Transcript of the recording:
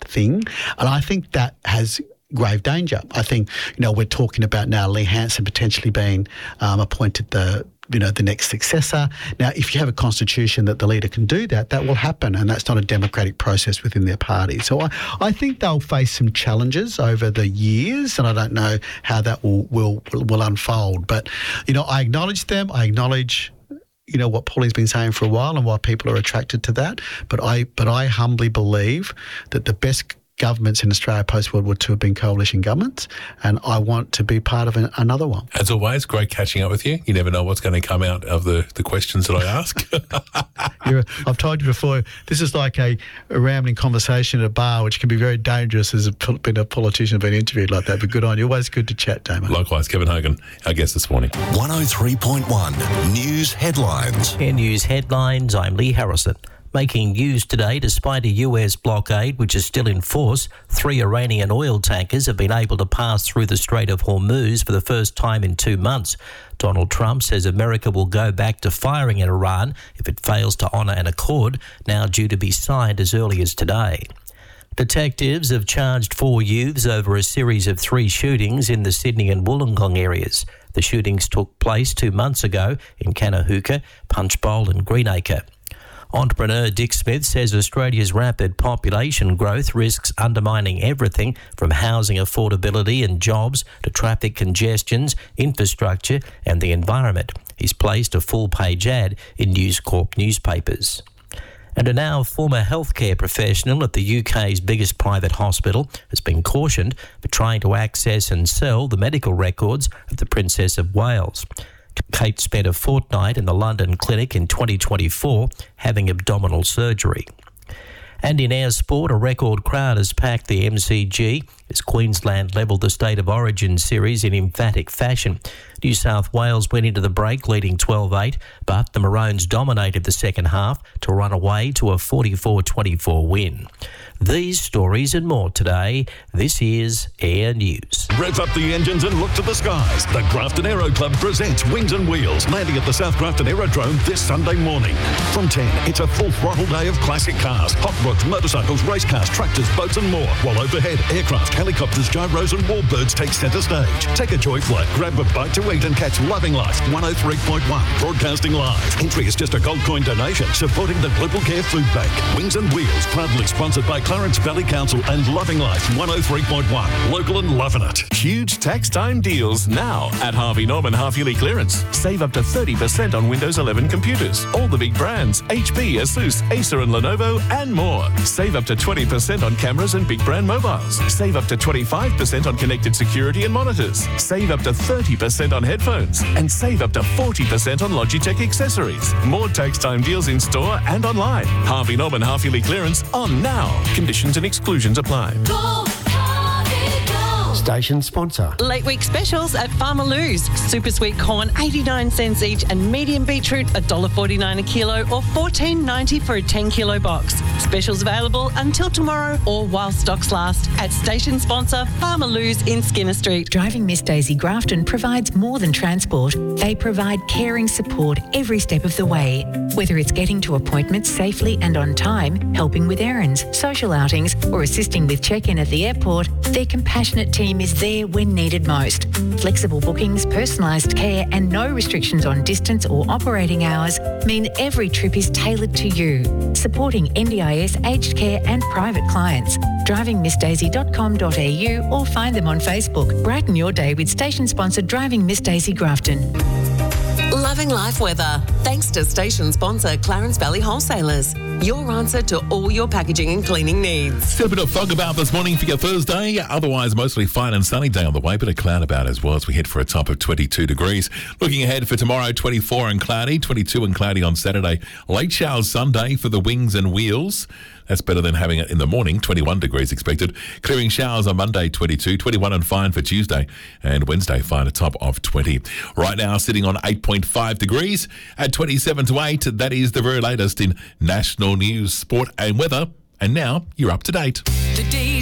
thing. And I think that has grave danger. I think, we're talking about now Lee Hansen potentially being appointed the next successor. Now, if you have a constitution that the leader can do that, that will happen, and that's not a democratic process within their party. So I think they'll face some challenges over the years, and I don't know how that will unfold. But, I acknowledge them. I acknowledge what Paulie's been saying for a while and why people are attracted to that. But I humbly believe that the best governments in Australia post-World War II have been coalition governments, and I want to be part of another one. As always, great catching up with you. You never know what's going to come out of the questions that I ask. I've told you before, this is like a rambling conversation at a bar, which can be very dangerous as being a politician being interviewed like that, but good on you. Always good to chat, Damo. Likewise, Kevin Hogan, our guest this morning. 103.1 News Headlines. In News Headlines, I'm Lee Harrison. Making news today, despite a US blockade which is still in force, 3 Iranian oil tankers have been able to pass through the Strait of Hormuz for the first time in 2 months. Donald Trump says America will go back to firing at Iran if it fails to honour an accord, now due to be signed as early as today. Detectives have charged 4 youths over a series of 3 shootings in the Sydney and Wollongong areas. The shootings took place 2 months ago in Canahuka, Punchbowl and Greenacre. Entrepreneur Dick Smith says Australia's rapid population growth risks undermining everything from housing affordability and jobs to traffic congestions, infrastructure and the environment. He's placed a full-page ad in News Corp newspapers. And a now former healthcare professional at the UK's biggest private hospital has been cautioned for trying to access and sell the medical records of the Princess of Wales. Kate spent a fortnight in the London clinic in 2024 having abdominal surgery. And in our sport, a record crowd has packed the MCG as Queensland levelled the State of Origin series in emphatic fashion. New South Wales went into the break leading 12-8, but the Maroons dominated the second half to run away to a 44-24 win. These stories and more today. This is Air News. Rev up the engines and look to the skies. The Grafton Aero Club presents Wings and Wheels, landing at the South Grafton Aerodrome this Sunday morning. From 10, it's a full throttle day of classic cars, hot rods, motorcycles, race cars, tractors, boats and more. While overhead, aircraft, helicopters, gyros and warbirds take centre stage. Take a joy flight, grab a bite to eat and catch Loving Life 103.1, broadcasting live. Entry is just a gold coin donation, supporting the Global Care Food Bank. Wings and Wheels, proudly sponsored by Clarence Valley Council and Loving Life 103.1. Local and loving it. Huge tax time deals now at Harvey Norman half-yearly clearance. Save up to 30% on Windows 11 computers. All the big brands, HP, Asus, Acer and Lenovo and more. Save up to 20% on cameras and big brand mobiles. Save up to 25% on connected security and monitors. Save up to 30% on headphones. And save up to 40% on Logitech accessories. More tax time deals in store and online. Harvey Norman half-yearly clearance on now. Conditions and exclusions apply. Station sponsor. Late week specials at Farmer Lou's. Super sweet corn, 89 cents each, and medium beetroot, $1.49 a kilo or $14.90 for a 10 kilo box. Specials available until tomorrow or while stocks last at station sponsor Farmer Lou's in Skinner Street. Driving Miss Daisy Grafton provides more than transport. They provide caring support every step of the way. Whether it's getting to appointments safely and on time, helping with errands, social outings, or assisting with check-in at the airport, their compassionate team is there when needed most. Flexible bookings, personalised care and no restrictions on distance or operating hours mean every trip is tailored to you. Supporting NDIS, aged care and private clients. DrivingMissDaisy.com.au or find them on Facebook. Brighten your day with station-sponsored Driving Miss Daisy Grafton. Loving life weather. Thanks to station sponsor Clarence Valley Wholesalers. Your answer to all your packaging and cleaning needs. Still a bit of fog about this morning for your Thursday. Otherwise, mostly fine and sunny day on the way. Bit of cloud about as well as we head for a top of 22 degrees. Looking ahead for tomorrow, 24 and cloudy, 22 and cloudy on Saturday. Late showers Sunday for the Wings and Wheels. That's better than having it in the morning, 21 degrees expected. Clearing showers on Monday, 22, 21 and fine for Tuesday. And Wednesday, fine a top of 20. Right now, sitting on 8.5 degrees at 27 to 8. That is the very latest in national news, sport and weather. And now, you're up to date.